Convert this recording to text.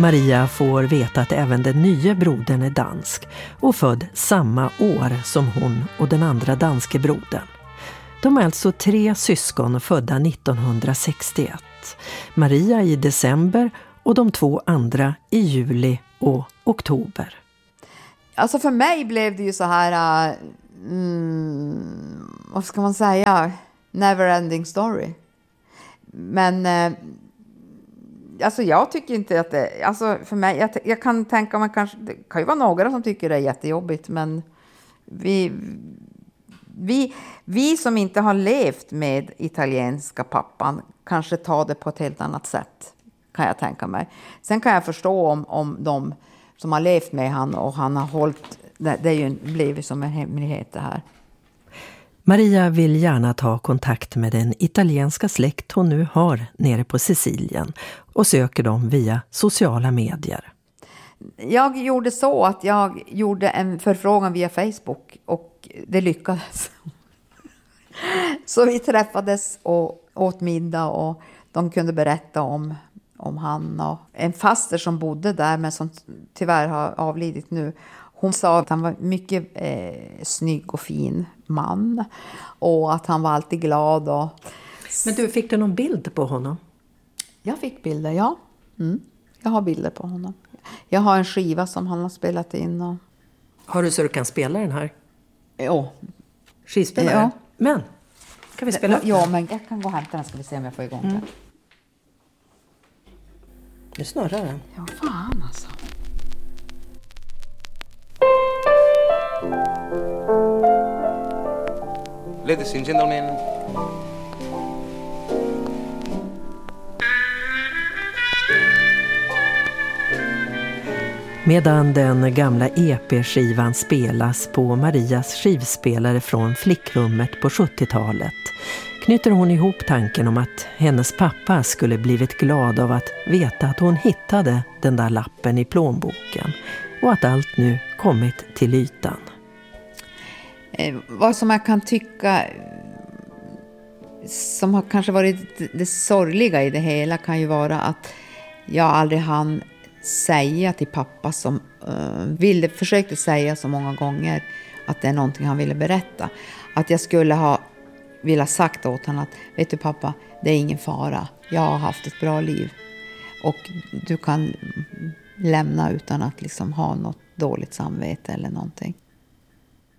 Maria får veta att även den nya brodern är dansk och född samma år som hon och den andra danske brodern. De är alltså 3 syskon födda 1961. Maria i december och de 2 andra i juli och oktober. Alltså för mig blev det ju så här, vad ska man säga, never ending story. Men alltså jag tycker inte att det, alltså för mig, jag kan tänka mig kanske, det kan ju vara några som tycker det är jättejobbigt, men vi som inte har levt med italienska pappan kanske tar det på ett helt annat sätt, kan jag tänka mig. Sen kan jag förstå om de som har levt med han och han har hållit, det är ju blivit som en hemlighet det här. Maria vill gärna ta kontakt med den italienska släkt hon nu har nere på Sicilien och söker dem via sociala medier. Jag gjorde så att jag gjorde en förfrågan via Facebook och det lyckades. Så vi träffades och åt middag och de kunde berätta om han och en faster som bodde där men som tyvärr har avlidit nu. Hon sa att han var mycket snygg och fin man och att han var alltid glad. Men du, fick du någon bild på honom? Jag fick bilder, ja. Jag har bilder på honom. Jag har en skiva som han har spelat in. Och... Har du så du kan spela den här? Ja. Skivspelare? Ja. Men, kan vi spela? Ja, men jag kan gå och hämta den, ska vi se om jag får igång den. Nu snurrar den. Ja, fan alltså. Ladies and gentlemen. Medan den gamla EP-skivan spelas på Marias skivspelare från flickrummet på 70-talet knyter hon ihop tanken om att hennes pappa skulle blivit glad av att veta att hon hittade den där lappen i plånboken och att allt nu kommit till ytan. Vad som jag kan tycka som har kanske varit det sorgliga i det hela kan ju vara att jag aldrig hann säga till pappa som försökte säga så många gånger att det är någonting han ville berätta. Att jag skulle ha velat sagt åt honom att vet du pappa, det är ingen fara. Jag har haft ett bra liv och du kan lämna utan att liksom ha något dåligt samvete eller någonting.